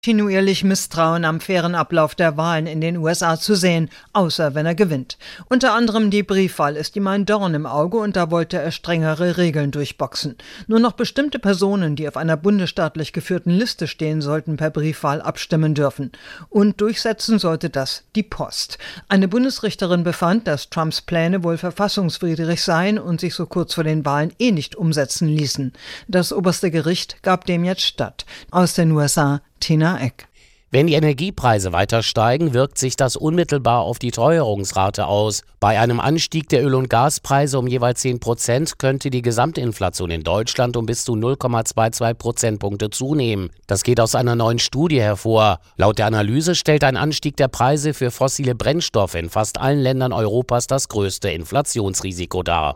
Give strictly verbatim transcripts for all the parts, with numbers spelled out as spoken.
kontinuierlich Misstrauen am fairen Ablauf der Wahlen in den U S A zu sehen, außer wenn er gewinnt. Unter anderem die Briefwahl ist ihm ein Dorn im Auge und da wollte er strengere Regeln durchboxen. Nur noch bestimmte Personen, die auf einer bundesstaatlich geführten Liste stehen, sollten per Briefwahl abstimmen dürfen. Und durchsetzen sollte das die Post. Eine Bundesrichterin befand, dass Trumps Pläne wohl verfassungswidrig seien und sich so kurz vor den Wahlen eh nicht umsetzen ließen. Das oberste Gericht gab dem jetzt statt. Aus den U S A, Tina Eck. Wenn die Energiepreise weiter steigen, wirkt sich das unmittelbar auf die Teuerungsrate aus. Bei einem Anstieg der Öl- und Gaspreise um jeweils zehn Prozent könnte die Gesamtinflation in Deutschland um bis zu null Komma zweiundzwanzig Prozentpunkte zunehmen. Das geht aus einer neuen Studie hervor. Laut der Analyse stellt ein Anstieg der Preise für fossile Brennstoffe in fast allen Ländern Europas das größte Inflationsrisiko dar.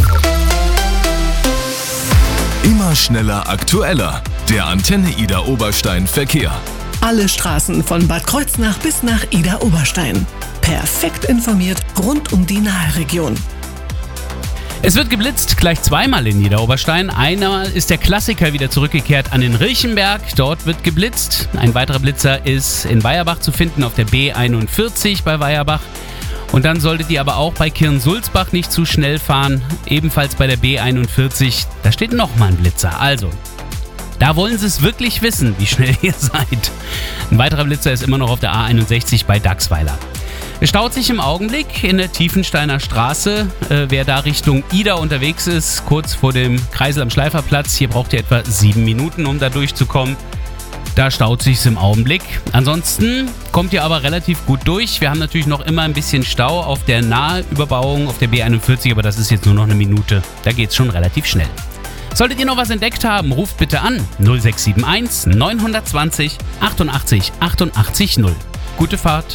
Immer schneller, aktueller. Der Antenne Idar Oberstein Verkehr. Alle Straßen von Bad Kreuznach bis nach Idar Oberstein. Perfekt informiert rund um die Nahregion. Es wird geblitzt, gleich zweimal in Idar Oberstein. Einmal ist der Klassiker wieder zurückgekehrt an den Rilchenberg. Dort wird geblitzt. Ein weiterer Blitzer ist in Weierbach zu finden auf der B einundvierzig bei Weierbach. Und dann solltet ihr aber auch bei Kirn-Sulzbach nicht zu schnell fahren. Ebenfalls bei der B einundvierzig. Da steht nochmal ein Blitzer. Also, da wollen sie es wirklich wissen, wie schnell ihr seid. Ein weiterer Blitzer ist immer noch auf der A einundsechzig bei Dachsweiler. Es staut sich im Augenblick in der Tiefensteiner Straße. Äh, wer da Richtung Idar unterwegs ist, kurz vor dem Kreisel am Schleiferplatz, hier braucht ihr etwa sieben Minuten, um da durchzukommen. Da staut sich's im Augenblick. Ansonsten kommt ihr aber relativ gut durch. Wir haben natürlich noch immer ein bisschen Stau auf der Nahüberbauung auf der B einundvierzig, aber das ist jetzt nur noch eine Minute. Da geht's schon relativ schnell. Solltet ihr noch was entdeckt haben, ruft bitte an null sechs sieben eins neun zwei null achtundachtzig achtundachtzig null. Gute Fahrt.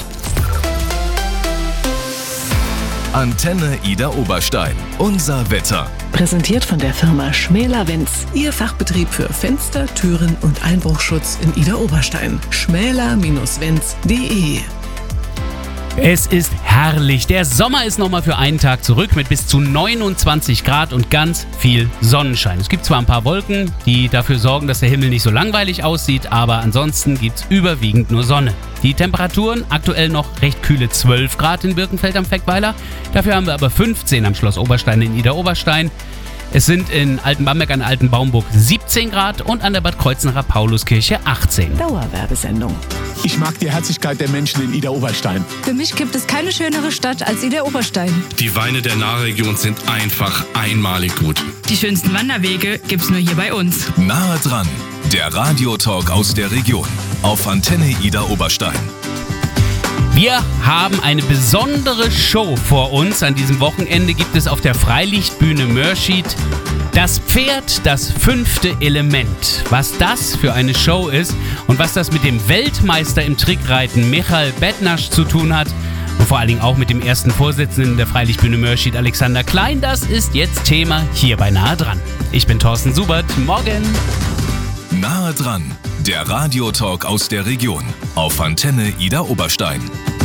Antenne Idar Oberstein. Unser Wetter. Präsentiert von der Firma Schmäler-Wenz. Ihr Fachbetrieb für Fenster, Türen und Einbruchschutz in Idar Oberstein. schmäler Bindestrich wenz punkt de. Es ist herrlich. Der Sommer ist nochmal für einen Tag zurück mit bis zu neunundzwanzig Grad und ganz viel Sonnenschein. Es gibt zwar ein paar Wolken, die dafür sorgen, dass der Himmel nicht so langweilig aussieht, aber ansonsten gibt es überwiegend nur Sonne. Die Temperaturen aktuell noch recht kühle zwölf Grad in Birkenfeld am Fechtweiler. Dafür haben wir aber fünfzehn am Schloss Oberstein in Idar Oberstein. Es sind in Altenbamberg an Altenbaumburg siebzehn Grad und an der Bad Kreuznacher Pauluskirche achtzehn. Dauerwerbesendung. Ich mag die Herzlichkeit der Menschen in Idar Oberstein. Für mich gibt es keine schönere Stadt als Idar Oberstein. Die Weine der Nahregion sind einfach einmalig gut. Die schönsten Wanderwege gibt's nur hier bei uns. Nahe dran. Der Radiotalk aus der Region. Auf Antenne Idar Oberstein. Wir haben eine besondere Show vor uns. An diesem Wochenende gibt es auf der Freilichtbühne Mörschid das Pferd, das fünfte Element. Was das für eine Show ist und was das mit dem Weltmeister im Trickreiten Michael Bettnasch zu tun hat und vor allen Dingen auch mit dem ersten Vorsitzenden der Freilichtbühne Mörschid, Alexander Klein, das ist jetzt Thema hier bei Nahe dran. Ich bin Thorsten Subert. Morgen. Nahe dran. Der Radiotalk aus der Region. Auf Antenne Idar Oberstein.